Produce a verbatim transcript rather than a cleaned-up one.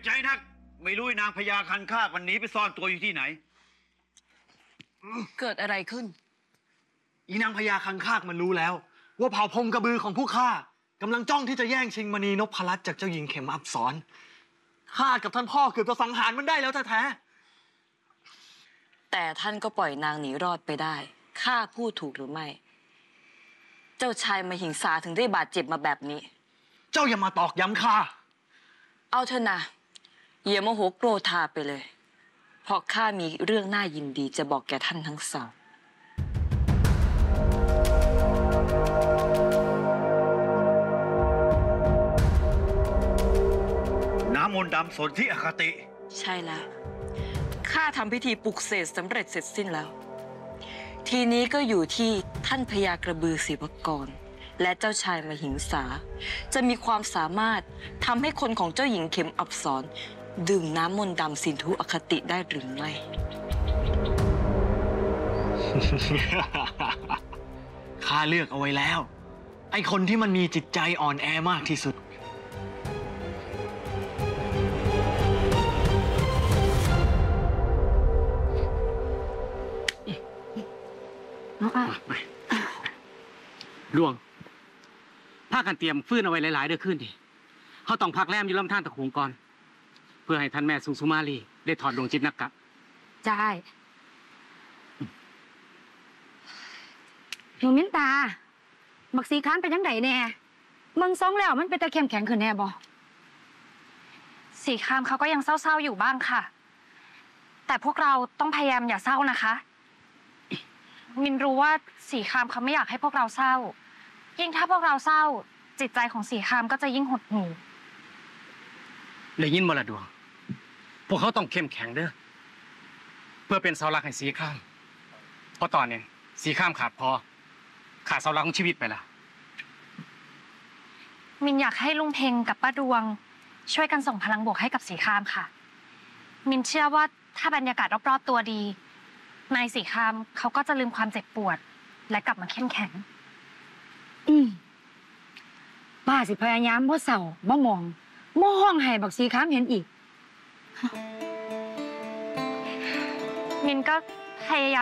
ใจนักไม่รู้นางพญาคันคากวันนี้ไปซ่อนตัวอยู่ที่ไหนเกิดอะไรขึ้นอีนางพญาคังคากมันรู้แล้วว่าเผ่าพงกระบือของผู้ข้ากำลังจ้องที่จะแย่งชิงมณีนพรัตน์จากเจ้าหญิงเข็มอับสรข้ากับท่านพ่อเกือบจะสังหารมันได้แล้วแท้ๆแต่ท่านก็ปล่อยนางหนีรอดไปได้ข้าพูดถูกหรือไม่เจ้าชายมหิงสาถึงได้บาดเจ็บมาแบบนี้เจ้าอย่ามาตอกย้ำข้าเอาเถอะนะอย่าโมโหโกรธาไปเลยเพราะข้ามีเรื่องน่ายินดีจะบอกแก่ท่านทั้งสองน้ำมนต์ดำสนที่อคติใช่แล้วข้าทำพิธีปลุกเสกสำเร็จเสร็จสิ้นแล้วทีนี้ก็อยู่ที่ท่านพญากระบือศิวกรและเจ้าชายมหิงสาจะมีความสามารถทำให้คนของเจ้าหญิงเข็มอับสรดื่มน้ำมนต์ดำสินธุอคติได้หรือไม่ข้าเลือกเอาไว้แล้วไอ้คนที่มันมีจิตใจอ่อนแอมากที่สุดดวงพากันเตรียมฟื้นเอาไว้หลายๆเด้อขึ้นดิเขาต้องพักแรมอยู่ลำธารตะขุงก่อนเพื่อให้ท่านแม่สุสุมาลีได้ถอดดวงจิตนักกะใช่หนูมิ้นตาบักสีค้านเป็นยังไงแน่มึงซองแล้วมันเป็นตะเข้มแข็งขึ้นแน่บ่สีคามเขาก็ยังเศร้าๆอยู่บ้างค่ะแต่พวกเราต้องพยายามอย่าเศร้านะคะมินรู้ว่าสีคามเขาไม่อยากให้พวกเราเศร้ายิ่งถ้าพวกเราเศร้าจิตใจของสีคามก็จะยิ่งหดหู่ได้ยินบ่ล่ะดวงพวกเขาต้องเข้มแข็งเด้อเพื่อเป็นเสาหลักให้สีข้ามเพราะตอนนี้สีข้ามขาดพอขาดเสาหลักของชีวิตไปละมินอยากให้ลุงเพ็งกับป้าดวงช่วยกันส่งพลังบวกให้กับสีคามค่ะมินเชื่อว่าถ้าบรรยากาศรอบๆตัวดีนายสีคามเขาก็จะลืมความเจ็บปวดและกลับมาเข้มแข็งอืมป้าสิพยายามบ่เศร้าบ่มองบ่ห้องให้บักสีค้ามเห็นอีกมินก็พยายาม